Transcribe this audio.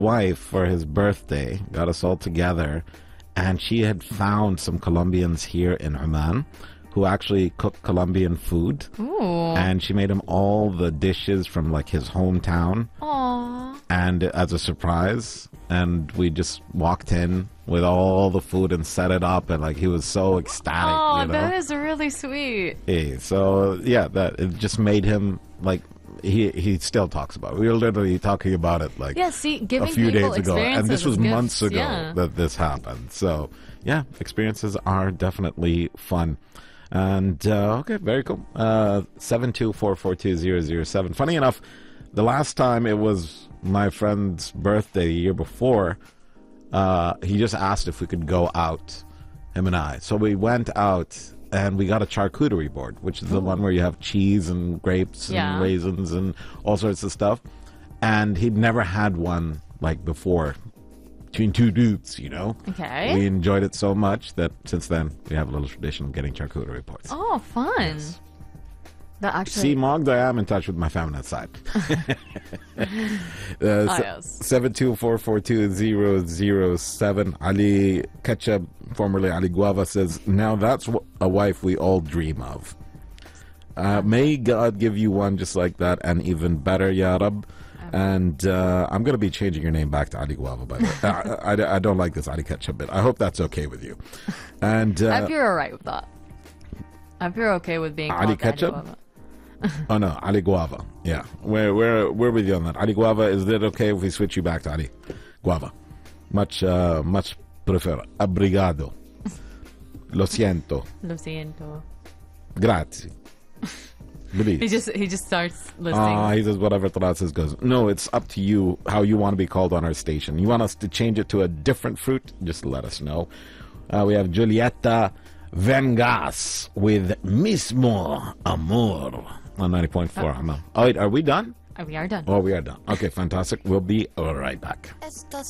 wife for his birthday, got us all together, and she had found some Colombians here in Oman who actually cook Colombian food. Ooh. And she made him all the dishes from like his hometown. Aww. And as a surprise, and we just walked in with all the food and set it up, and like he was so ecstatic. Oh, you know? that is really sweet. Hey, so yeah, that it just made him like he still talks about it. We were literally talking about it like Yeah, see, a giving few people days ago, and this experiences was is gifts, months ago yeah. that this happened. So yeah, experiences are definitely fun. And okay, very cool. 724420007. Funny enough, the last time it was my friend's birthday the year before, he just asked if we could go out, him and I. So we went out and we got a charcuterie board, which is the one where you have cheese and grapes and Yeah. raisins and all sorts of stuff. And he'd never had one like before between two dudes, you know. Okay. We enjoyed it so much that since then we have a little tradition of getting charcuterie boards. Oh, fun. Yes. That actually. See, Moggs, I am in touch with my feminine side. Yes. 724420007. Ali Ketchup, formerly Ali Guava, says, now that's a wife we all dream of. May God give you one just like that and even better, Ya Rab. And I'm going to be changing your name back to Ali Guava, by the way. I don't like this Ali Ketchup bit. I hope that's okay with you. And I hope you're alright with that. I hope you're okay with being Ali called Ketchup? Guava. Oh no, Ali Guava. Yeah, we're with you on that. Ali Guava. Is it okay if we switch you back to Ali Guava? Much prefer. Obrigado. Lo siento. Lo siento. Grazie. Please. He just starts listening. He says whatever Talat says goes. No, it's up to you how you want to be called on our station. You want us to change it to a different fruit? Just let us know. We have Julieta Vengas with Mismo Amor on 90.4. Oh, wait, are we done? We are done. Oh, we are done. Okay, fantastic. We'll be right back.